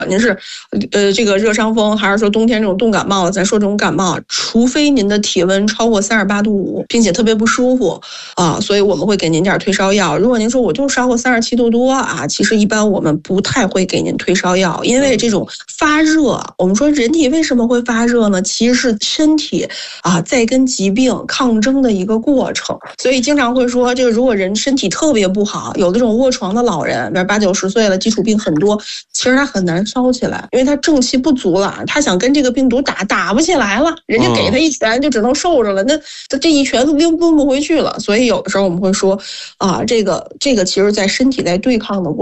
您是这个热伤风，还是说冬天这种冻感冒，咱说这种感冒，除非您的体温超过38度5，并且特别不舒服所以我们会给您点退烧药。如果您说我就烧过37度多其实一般我们不太会给您退烧药，因为这种发热，我们说人体为什么会发热呢？其实是身体在跟疾病抗争的一个过程。所以经常会说，这个如果人身体特别不好，有那种卧床的老人，比如80、90岁了，基础病很多，其实他很难烧起来，因为他正气不足了，他想跟这个病毒打不起来了，人家给他一拳就只能受着了，那这一拳拎不回去了。所以有的时候我们会说这个其实在身体在对抗的过程